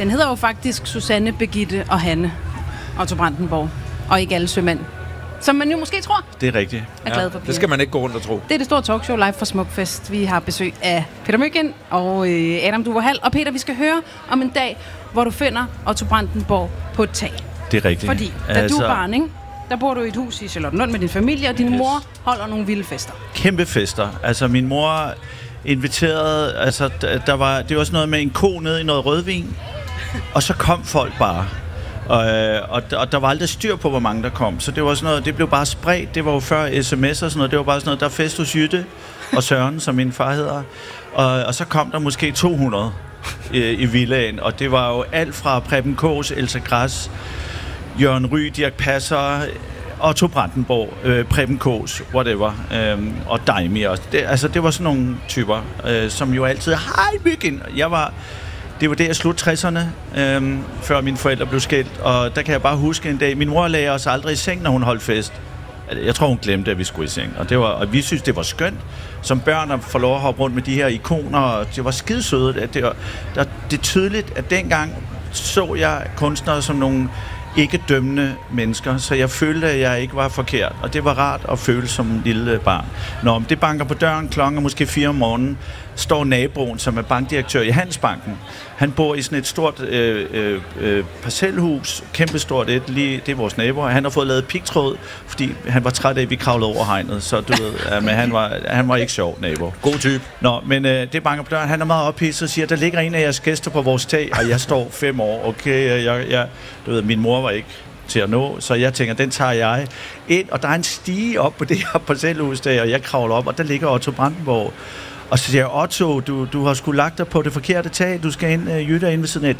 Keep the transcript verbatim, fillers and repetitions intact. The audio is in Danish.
Den hedder jo faktisk Susanne, Birgitte og Hanne Otto Brandenborg, og ikke alle sømænd. Som man jo måske tror. Det er rigtigt. Er glad for det skal man ikke gå rundt og tro. Det er det store talkshow live fra Smukfest. Vi har besøg af Peter Mygind og øh, Adam Duver Hall. Og Peter, vi skal høre om en dag, hvor du finder Otto Brandenborg på et tag. Det er rigtigt. Fordi da altså... du er barn, ikke? Der bor du i et hus i Charlottenlund med din familie, og din yes. mor holder nogle vilde fester. Kæmpe fester. Altså min mor inviterede, altså der var, det var sådan noget med en ko ned i noget rødvin, og så kom folk bare. Og, og, og der var aldrig styr på, hvor mange der kom. Så det var sådan noget, det blev bare spredt. Det var jo før sms og sådan noget. Det var bare sådan noget, der er fest hos Jytte og Søren, som min far hedder. Og, og så kom der måske to hundrede i, i villaen. Og det var jo alt fra Preben Kaas, Elsa Gress, Jørgen Ry, Dirch Passer, Otto Brandenborg, øh, Preben Kaas, whatever, øh, og Daimi også. Det, altså, det var sådan nogle typer, øh, som jo altid, hej Mygind! Jeg var... Det var der i slut tresserne, øhm, før mine forældre blev skilt, og der kan jeg bare huske en dag, min mor lagde os aldrig i seng, når hun holdt fest. Jeg tror, hun glemte, at vi skulle i seng, og, det var, og vi synes, det var skønt som børn at få lov at hoppe rundt med de her ikoner, og det var skidesødt. At det, var, der, det er tydeligt, at dengang så jeg kunstnere som nogle ikke dømmende mennesker, så jeg følte, at jeg ikke var forkert, og det var rart at føle som en lille barn. Når det banker på døren klokken måske fire om morgenen, står naboen, som er bankdirektør i Handelsbanken. Han bor i sådan et stort øh, øh, øh, parcelhus, kæmpestort et, lige, det er vores naboer. Han har fået lavet pigtråd, fordi han var træt af, at vi kravlede over hegnet, så du ved, ja, men han var, han var ikke sjov, nabo. God type. Nå, men øh, det banker på døren, han er meget ophidset og siger, der ligger en af jeres gæster på vores tag, og jeg står fem år, okay, jeg, jeg, du ved, min mor var ikke til at nå, så jeg tænker, den tager jeg ind, og der er en stige op på det her parcelhus der, og jeg kravler op, og der ligger Otto Brandenborg. Og så siger jeg, Otto, du, du har sgu lagt dig på det forkerte tag, du skal ind, uh, Jytte ind ved siden af.